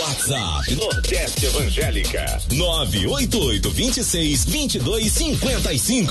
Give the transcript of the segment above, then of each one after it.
WhatsApp Nordeste Evangélica 988262255.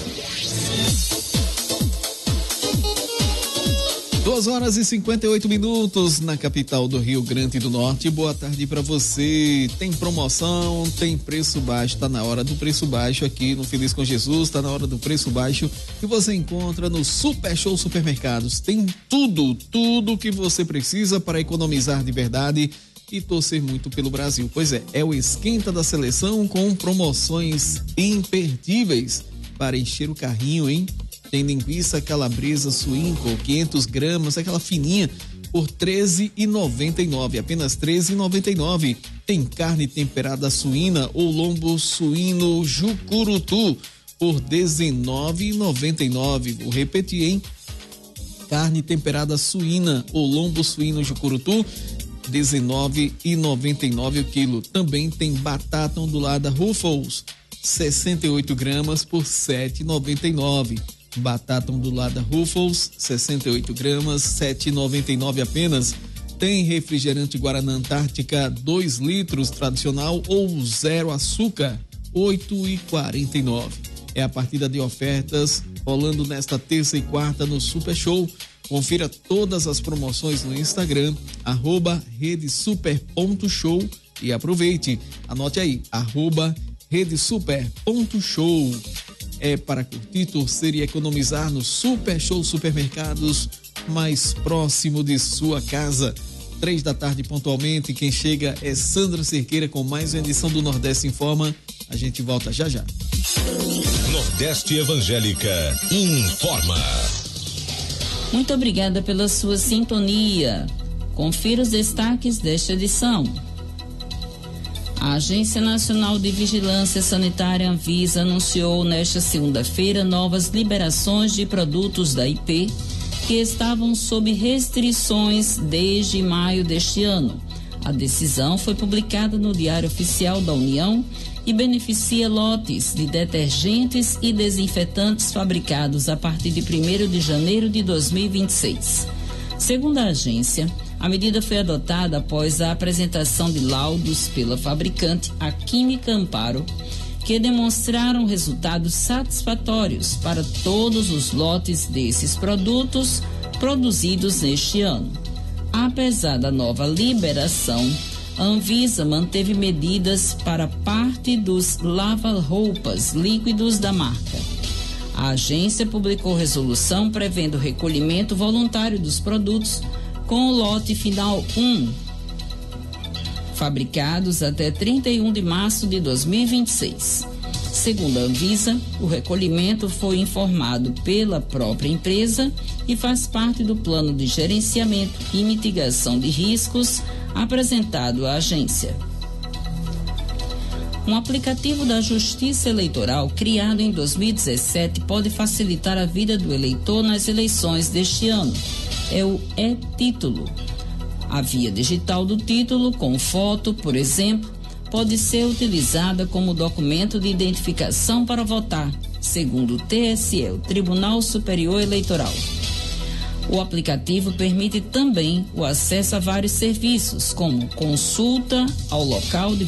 2h58 na capital do Rio Grande do Norte. Boa tarde para você. Tem promoção, tem preço baixo. Tá na hora do preço baixo aqui no Feliz com Jesus. Tá na hora do preço baixo que você encontra no Super Show Supermercados. Tem tudo que você precisa para economizar de verdade e torcer muito pelo Brasil. Pois é o Esquenta da Seleção com promoções imperdíveis para encher o carrinho, hein? Tem linguiça calabresa suíno, 500 gramas, aquela fininha, por R$13,99, apenas R$13,99. Tem carne temperada suína ou lombo suíno Jucurutu por R$19,99. Vou repetir, hein? Carne temperada suína ou lombo suíno Jucurutu, R$19,99 o quilo. Também tem batata ondulada Ruffles, 68 gramas por R$7,99. Batata ondulada Ruffles, 68 gramas, R$7,99 apenas. Tem refrigerante Guaraná Antártica 2 litros tradicional ou zero açúcar, R$8,49. É a partida de ofertas rolando nesta terça e quarta no Super Show. Confira todas as promoções no Instagram, @redesuper.show e aproveite. Anote aí, @redesuper.show. É para curtir, torcer e economizar no Super Show Supermercados mais próximo de sua casa. 3 da tarde pontualmente. Quem chega é Sandra Cerqueira com mais uma edição do Nordeste Informa. A gente volta já já. Nordeste Evangélica informa. Muito obrigada pela sua sintonia. Confira os destaques desta edição. A Agência Nacional de Vigilância Sanitária Anvisa anunciou nesta segunda-feira novas liberações de produtos da IP que estavam sob restrições desde maio deste ano. A decisão foi publicada no Diário Oficial da União e beneficia lotes de detergentes e desinfetantes fabricados a partir de 1º de janeiro de 2026. Segundo a agência, a medida foi adotada após a apresentação de laudos pela fabricante, a Química Amparo, que demonstraram resultados satisfatórios para todos os lotes desses produtos produzidos neste ano. Apesar da nova liberação, a Anvisa manteve medidas para parte dos lava-roupas líquidos da marca. A agência publicou resolução prevendo o recolhimento voluntário dos produtos com o lote final 1, fabricados até 31 de março de 2026. Segundo a Anvisa, o recolhimento foi informado pela própria empresa e faz parte do plano de gerenciamento e mitigação de riscos apresentado à agência. Um aplicativo da Justiça Eleitoral criado em 2017 pode facilitar a vida do eleitor nas eleições deste ano. É o e-Título. A via digital do título, com foto, por exemplo, pode ser utilizada como documento de identificação para votar, segundo o TSE, o Tribunal Superior Eleitoral. O aplicativo permite também o acesso a vários serviços, como consulta ao local de